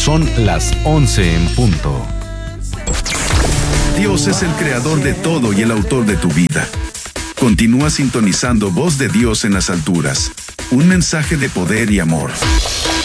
Son las 11 en punto. Dios es el creador de todo y el autor de tu vida. Continúa sintonizando Voz de Dios en las alturas. Un mensaje de poder y amor.